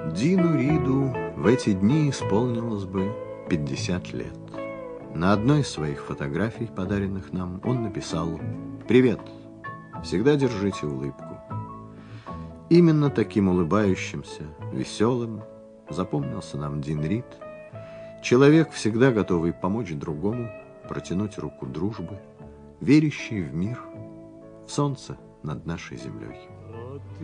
Дину Риду в эти дни исполнилось бы 50 лет. На одной из своих фотографий, подаренных нам, он написал: «Привет, всегда держите улыбку». Именно таким улыбающимся, веселым запомнился нам Дин Рид, человек, всегда готовый помочь другому, протянуть руку дружбы, верящий в мир, в солнце над нашей землей.